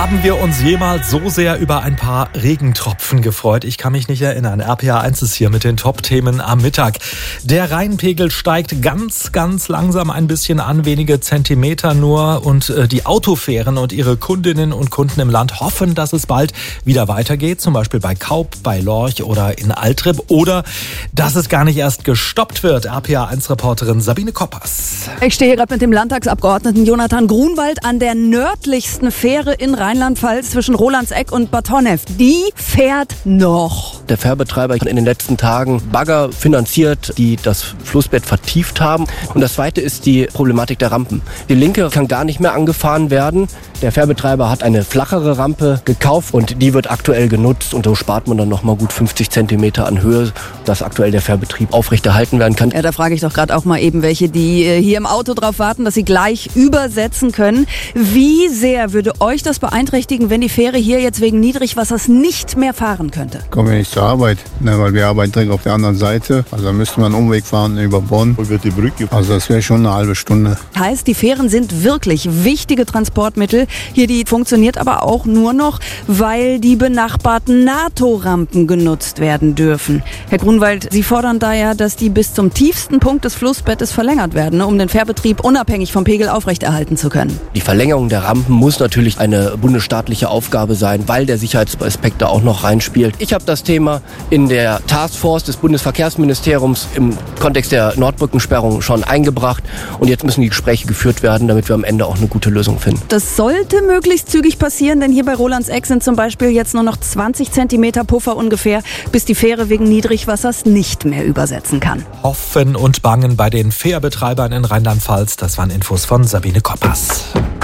Haben wir uns jemals so sehr über ein paar Regentropfen gefreut? Ich kann mich nicht erinnern. RPA 1 ist hier mit den Top-Themen am Mittag. Der Rheinpegel steigt ganz langsam ein bisschen an, wenige Zentimeter nur. Und die Autofähren und ihre Kundinnen und Kunden im Land hoffen, dass es bald wieder weitergeht. Zum Beispiel bei Kaup, bei Lorch oder in Altrib. Oder dass es gar nicht erst gestoppt wird. RPA 1-Reporterin Sabine Koppers. Ich stehe hier gerade mit dem Landtagsabgeordneten Jonathan Grunwald an der nördlichsten Fähre in Rheinland-Pfalz zwischen Rolandseck und Bad Honnef. Die fährt noch. Der Fährbetreiber hat in den letzten Tagen Bagger finanziert, die das Flussbett vertieft haben. Und das zweite ist die Problematik der Rampen. Die linke kann gar nicht mehr angefahren werden. Der Fährbetreiber hat eine flachere Rampe gekauft und die wird aktuell genutzt. Und so spart man dann nochmal gut 50 Zentimeter an Höhe, dass aktuell der Fährbetrieb aufrechterhalten werden kann. Ja, da frage ich doch gerade auch mal eben welche, die hier im Auto drauf warten, dass sie gleich übersetzen können. Wie sehr würde euch das beeinträchtigen, wenn die Fähre hier jetzt wegen Niedrigwassers nicht mehr fahren könnte? Kommen wir nicht zur Arbeit, weil wir arbeiten direkt auf der anderen Seite. Also da müsste man einen Umweg fahren über Bonn. Wo wird die Brücke? Also das wäre schon eine halbe Stunde. Heißt, die Fähren sind wirklich wichtige Transportmittel. Hier, die funktioniert aber auch nur noch, weil die benachbarten NATO-Rampen genutzt werden dürfen. Herr Grunwald, Sie fordern da ja, dass die bis zum tiefsten Punkt des Flussbettes verlängert werden, um den Fährbetrieb unabhängig vom Pegel aufrechterhalten zu können. Die Verlängerung der Rampen muss natürlich eine bundesstaatliche Aufgabe sein, weil der Sicherheitsaspekt da auch noch reinspielt. Ich habe das Thema in der Taskforce des Bundesverkehrsministeriums im Kontext der Nordbrückensperrung schon eingebracht und jetzt müssen die Gespräche geführt werden, damit wir am Ende auch eine gute Lösung finden. Das sollte möglichst zügig passieren, denn hier bei Rolandseck sind zum Beispiel jetzt nur noch 20 Zentimeter Puffer ungefähr, bis die Fähre wegen Niedrigwassers nicht mehr übersetzen kann. Hoffen und bangen bei den Fährbetreibern in Rheinland-Pfalz. Das waren Infos von Sabine Koppers.